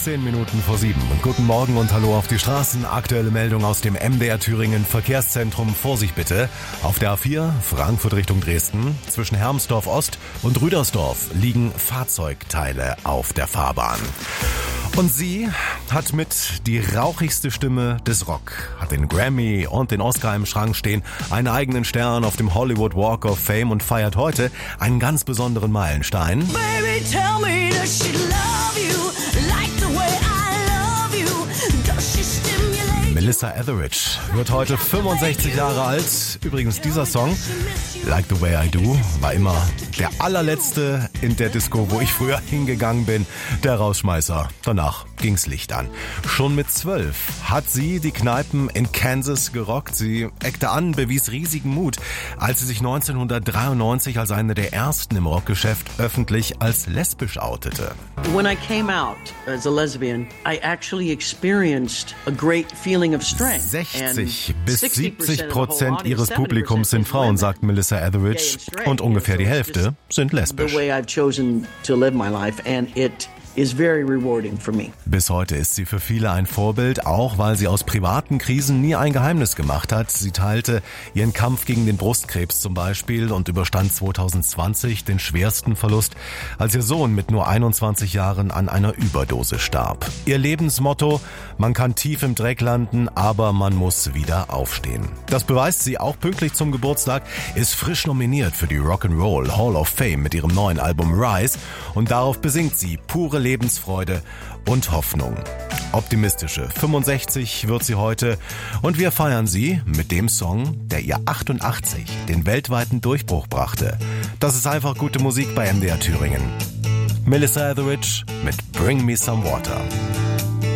10 Minuten vor 7. Guten Morgen und hallo auf die Straßen. Aktuelle Meldung aus dem MDR Thüringen Verkehrszentrum. Vorsicht bitte. Auf der A4 Frankfurt Richtung Dresden zwischen Hermsdorf Ost und Rüdersdorf liegen Fahrzeugteile auf der Fahrbahn. Und sie hat mit die rauchigste Stimme des Rock, hat den Grammy und den Oscar im Schrank stehen, einen eigenen Stern auf dem Hollywood Walk of Fame und feiert heute einen ganz besonderen Meilenstein. Baby, tell me, does she love you like the way I love you? Does she stimulate? Melissa Etheridge wird heute 65 Jahre alt. Übrigens, dieser Song, Like the Way I Do, war immer der allerletzte in der Disco, wo ich früher hingegangen bin. Der Rausschmeißer. Danach ging's Licht an. Schon mit 12 hat sie die Kneipen in Kansas gerockt. Sie eckte an, bewies riesigen Mut, als sie sich 1993 als eine der ersten im Rockgeschäft öffentlich als lesbisch outete. When I came out as a lesbian, I actually experienced a great feeling of strength. 60 bis 70% ihres Publikums sind Frauen, sagt Melissa Etheridge, und ungefähr die Hälfte sind lesbisch. The way I've chosen to live my life, and it is very rewarding for me. Bis heute ist sie für viele ein Vorbild, auch weil sie aus privaten Krisen nie ein Geheimnis gemacht hat. Sie teilte ihren Kampf gegen den Brustkrebs zum Beispiel und überstand 2020 den schwersten Verlust, als ihr Sohn mit nur 21 Jahren an einer Überdosis starb. Ihr Lebensmotto: Man kann tief im Dreck landen, aber man muss wieder aufstehen. Das beweist sie auch pünktlich zum Geburtstag, ist frisch nominiert für die Rock'n'Roll Hall of Fame mit ihrem neuen Album Rise und darauf besingt sie pure Lebensfreude und Hoffnung. Optimistische 65 wird sie heute und wir feiern sie mit dem Song, der ihr 88 den weltweiten Durchbruch brachte. Das ist einfach gute Musik bei MDR Thüringen. Melissa Etheridge mit Bring Me Some Water.